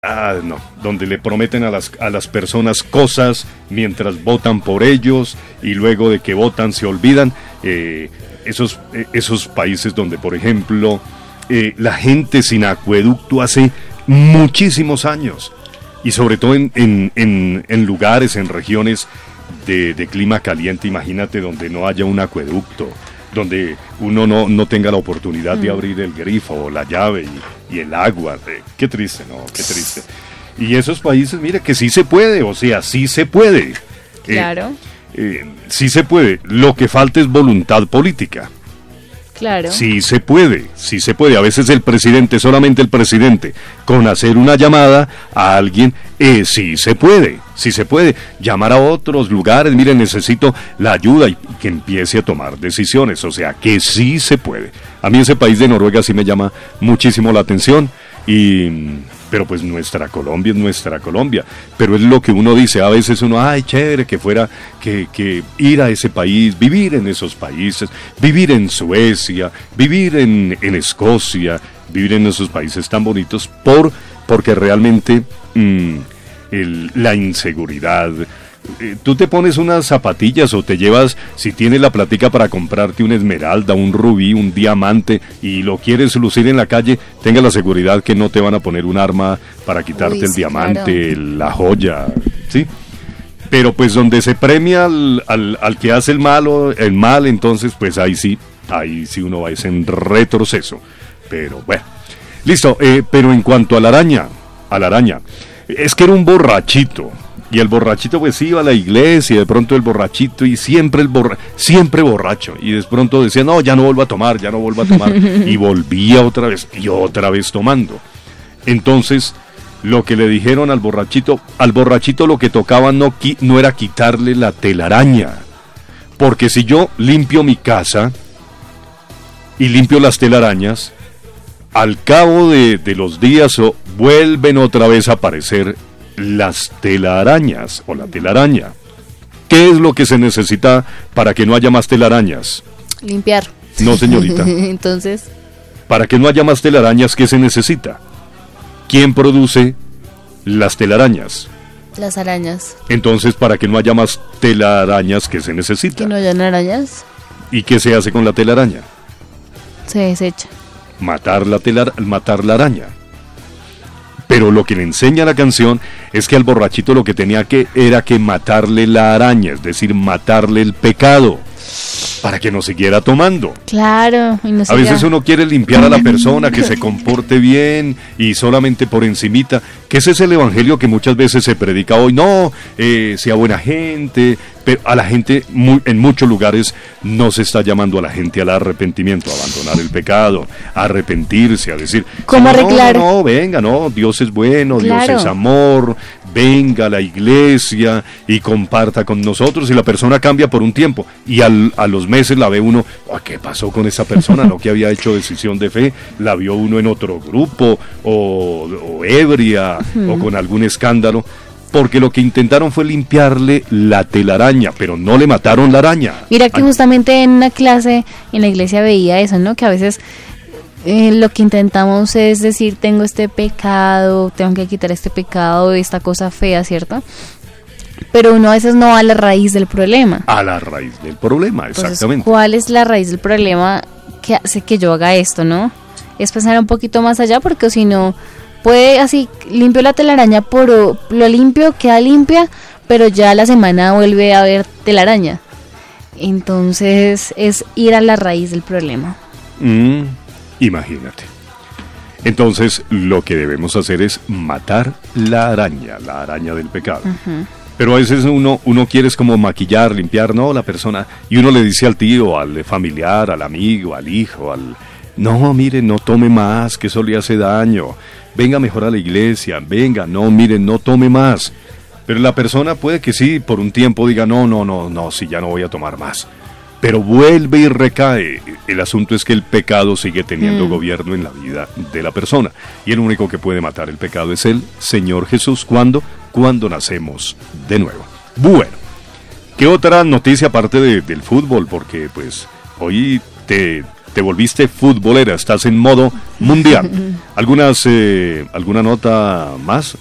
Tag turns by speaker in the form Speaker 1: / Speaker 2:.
Speaker 1: No, donde le prometen a las personas cosas mientras votan por ellos y luego de que votan se olvidan. Esos países donde, por ejemplo, la gente sin acueducto hace muchísimos años, y sobre todo en lugares, en regiones de clima caliente, imagínate donde no haya un acueducto, donde uno no tenga la oportunidad de abrir el grifo o la llave y el agua. Qué triste, ¿no? Qué triste. Y esos países, mira que sí se puede, o sea, sí se puede.
Speaker 2: Claro.
Speaker 1: Sí se puede. Lo que falta es voluntad política.
Speaker 2: Claro.
Speaker 1: Sí se puede, sí se puede. A veces el presidente, solamente el presidente, con hacer una llamada a alguien, sí se puede. Llamar a otros lugares, mire, necesito la ayuda y que empiece a tomar decisiones. O sea, que sí se puede. A mí ese país de Noruega sí me llama muchísimo la atención. Pero pues nuestra Colombia es nuestra Colombia. Pero es lo que uno dice, a veces uno, ay, chévere que fuera, que ir a ese país, vivir en esos países, vivir en Suecia, vivir en Escocia, vivir en esos países tan bonitos, porque realmente la inseguridad. Tú te pones unas zapatillas o te llevas, si tienes la plática para comprarte una esmeralda, un rubí, un diamante y lo quieres lucir en la calle, tenga la seguridad que no te van a poner un arma para quitarte el diamante, claro, la joya, ¿sí? Pero pues donde se premia al que hace el mal, entonces pues ahí sí uno va en retroceso. Pero bueno, listo, pero en cuanto a la araña, es que era un borrachito. Y el borrachito pues iba a la iglesia y de pronto el borrachito y siempre borracho. Y de pronto decía, no, ya no vuelvo a tomar. Y volvía otra vez tomando. Entonces, lo que le dijeron al borrachito lo que tocaba no era quitarle la telaraña. Porque si yo limpio mi casa y limpio las telarañas, al cabo de los días vuelven otra vez a aparecer las telarañas o la telaraña. ¿Qué es lo que se necesita para que no haya más telarañas?
Speaker 2: Limpiar.
Speaker 1: No, señorita.
Speaker 2: Entonces,
Speaker 1: para que no haya más telarañas, ¿qué se necesita? ¿Quién produce las telarañas?
Speaker 2: Las arañas.
Speaker 1: Entonces, para que no haya más telarañas, ¿qué se necesita?
Speaker 2: Que no hayan arañas.
Speaker 1: ¿Y qué se hace con la telaraña?
Speaker 2: Se desecha.
Speaker 1: Matar la araña. Pero lo que le enseña la canción es que al borrachito lo que tenía era que matarle la araña, es decir, matarle el pecado, para que no siguiera tomando.
Speaker 2: Claro. Y no
Speaker 1: a veces uno quiere limpiar a la persona, que se comporte bien y solamente por encimita, que ese es el evangelio que muchas veces se predica hoy. No, sea buena gente, pero a la gente en muchos lugares no se está llamando a la gente al arrepentimiento, a abandonar el pecado, a arrepentirse, a decir,
Speaker 2: ¿cómo arreglar?
Speaker 1: No, venga, no, Dios es bueno,
Speaker 2: claro,
Speaker 1: Dios es amor, venga a la iglesia y comparta con nosotros, y la persona cambia por un tiempo y a los meses la ve uno, ¿qué pasó con esa persona? No, que había hecho decisión de fe, la vio uno en otro grupo o ebria o con algún escándalo, porque lo que intentaron fue limpiarle la telaraña, pero no le mataron la araña.
Speaker 2: Mira que justamente en una clase en la iglesia veía eso, ¿no? Que a veces lo que intentamos es decir, tengo este pecado, tengo que quitar este pecado, esta cosa fea, ¿cierto? Pero uno a veces no va a la raíz del problema.
Speaker 1: A la raíz del problema, exactamente.
Speaker 2: Entonces, ¿cuál es la raíz del problema que hace que yo haga esto, no? Es pensar un poquito más allá, porque si no, puede así, limpio la telaraña, lo limpio, queda limpia, pero ya la semana vuelve a haber telaraña. Entonces, es ir a la raíz del problema.
Speaker 1: Imagínate. Entonces, lo que debemos hacer es matar la araña del pecado. Uh-huh. Pero a veces uno quiere es como maquillar, limpiar, ¿no? La persona, y uno le dice al tío, al familiar, al amigo, al hijo, no, mire, no tome más, que eso le hace daño. Venga mejor a la iglesia, venga, no, mire, no tome más. Pero la persona puede que sí, por un tiempo diga, no, sí, ya no voy a tomar más. Pero vuelve y recae. El asunto es que el pecado sigue teniendo gobierno en la vida de la persona. Y el único que puede matar el pecado es el Señor Jesús. ¿Cuándo? Cuando nacemos de nuevo. Bueno, ¿qué otra noticia aparte del fútbol? Porque pues hoy te te volviste futbolera, estás en modo mundial. ¿Alguna nota más?